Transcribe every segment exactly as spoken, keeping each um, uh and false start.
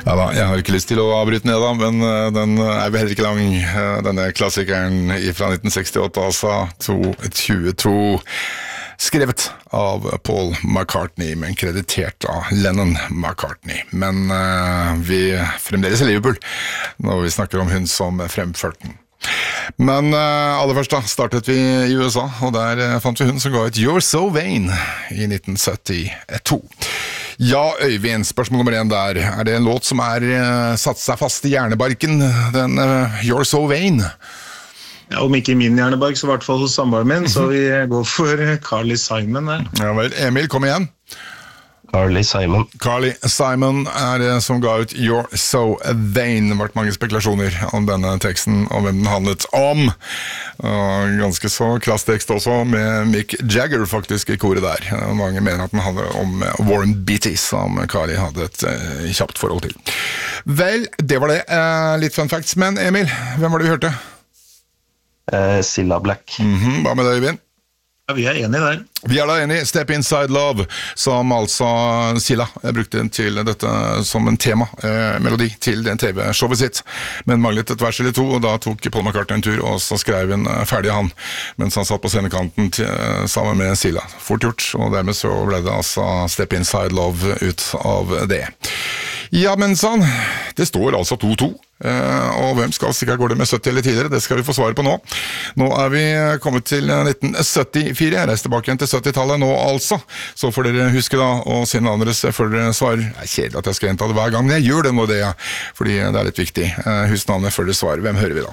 Ja da, jeg har ikke lyst til å avbryte ned da, men uh, den er jo heller ikke lang. Uh, denne klassikeren fra nitten sekstiåtte, altså tjueto, skrevet av Paul McCartney, men kreditert av Lennon McCartney. Men uh, vi fremdeles i Liverpool når vi snakker om hun som fremførte den. Men uh, aller først da, startet vi i U S A, og der uh, fant vi hun som ga ut You're So Vain i nitten syttito. Ja, Øyvind, spørsmål nummer én der. Er det en låt som er uh, satt seg fast i hjernebarken, den uh, You're So Vain? Ja, om ikke i min hjernebark, så i hvert fall hos samboeren min, så vi går for Carly Simon der. Ja vel, Emil, kom igjen. Carly Simon. Carly Simon er det som ga ut You're So Vain. Det har vært mange spekulasjoner om denne teksten, og hvem den handlet om. Og ganske så klass tekst også, med Mick Jagger faktisk i koret der. Mange mener at den handler om Warren Beatty, som Carly hadde et uh, kjapt forhold til. Vel, det var det. Uh, litt fun facts, men Emil, hvem var det vi hørte? Uh, Cilla Black. Mm-hmm. Hva med deg, Øyvind? Ja, vi er enige der. Vi er da enige. Step Inside Love, som altså Cilla brukte til dette som en tema, eh, melodi til den T V-showet sitt, men manglet et vers eller to, og da tok Paul McCartney en tur, og så skrev han ferdig han, mens han satt på scenekanten til, sammen med Cilla. Fort gjort, og dermed så ble det altså Step Inside Love ut av det. Ja, men sånn, det står altså to to. Uh, og hvem skal sikkert gå det med sytti eller tidligere, det skal vi få svar på nå. Nå er vi kommet til nitten syttifire, jeg reiser tilbake igjen til syttitallet nå altså, så får dere huske da å sende andres før dere svarer. Det er kjedelig at jeg skal gjenta det hver gang, men jeg gjør det nå det, ja, fordi det er litt viktig. Uh, husk navnet før dere svarer. Hvem hører vi da?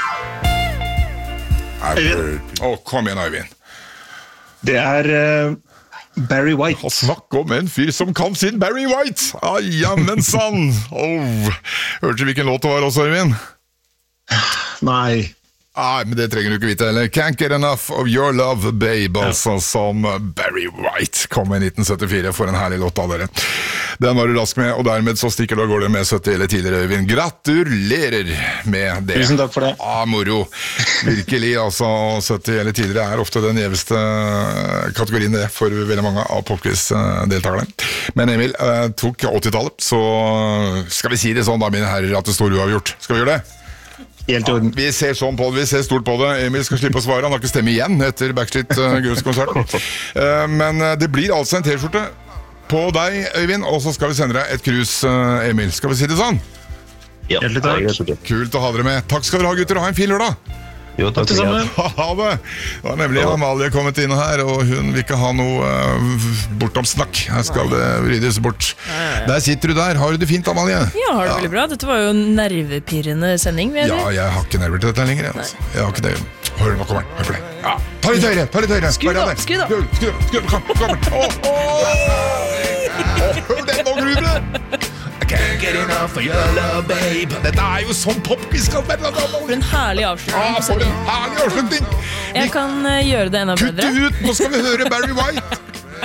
Øyvind. Å, kom igjen, Øyvind. Det er uh, Barry White. Og snakk om en fyr som kan sin Barry White. Ah, ja, men sann. Oh. Hørte du hvilken låt det var også, Øyvind? Nei. Nei, men det trenger du ikke vite heller. Can't Get Enough of Your Love, Babe, altså, som Barry White kom i nitten syttifire, for en herlig låt av dere. Den var du rask med, og dermed så stikker du av gårde med sytti eller tidligere, Øyvind. Gratulerer med det. Tusen takk for det. Ah, moro. Virkelig, altså, sytti eller tidligere er ofte den gjeveste kategorien det for veldig mange av popquiz-deltakerne. Men Emil eh, tok åttitallet, så skal vi si det sånn da, mine herrer, at det står uavgjort. Skal vi gjøre det? Helt i orden. Ja, vi ser sånn på det, vi ser stort på det. Emil skal slippe å svare, han har ikke stemme igjen etter Backstreet uh, Girls-konserten. Uh, men uh, det blir altså en T-skjorte på deg, Øyvind, og så skal vi sende deg et krus, uh, Emil. Skal vi si det sånn? Ja, Hjertelig takk. Kult å ha dere med. Takk skal dere ha, gutter, og ha en fin lørdag. Jo, takk til sammen. Ha det. Det var nemlig Amalie kommet inn her, og hun vil ikke ha noe uh, bortom snakk. Her skal det ryddes bort. Der sitter du der. Har du det fint, Amalie? Ja, har det veldig bra. Dette var jo en nervepirrende sending. Ja, jeg har ikke nerver til dette lenger. Altså. Jeg har ikke det. Hør, nå kommer den. Hør for det. Ja. Ta litt høyre, ta litt høyre. Skru da, skru da. Skru, skru, kom, kom. Åh, åh. Hør den, nå gruer det. Can't get enough of your love, babe. Dette er jo sånn popquiz skal være. For en herlig avslutning. Ja, for en herlig avslutning. Jeg kan uh, gjøre det enda bedre. Kutt det ut, nå skal vi høre Barry White.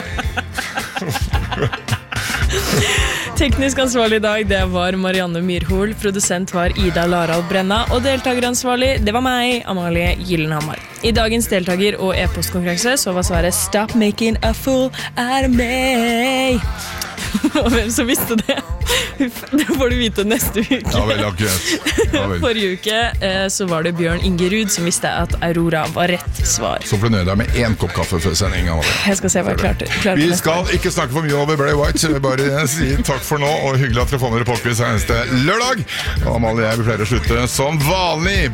Teknisk ansvarlig i dag, det var Marianne Myrhol. Produsent var Ida Larald Brenna. Og deltakeransvarlig, det var meg, Amalie Gyllenhammar. I dagens deltaker- og e-postkonkurranse så var svaret Stop making a fool out of me. Og hvem som visste det, det får du vite neste uke. Ja vel, akkurat. Ja, vel. Forrige uke eh, så var det Bjørn Ingerud som visste at Aurora var rett svar. Så fornøyd deg med en kopp kaffe før sending. Jeg skal se hva jeg klarte. klarte Vi skal ikke snakke for mye over Barry White, så vi bare sier takk for nå, og hyggelig at dere får med dere popquiz her neste lørdag. Og Amalie og jeg, vi pleier å slutte som vanlig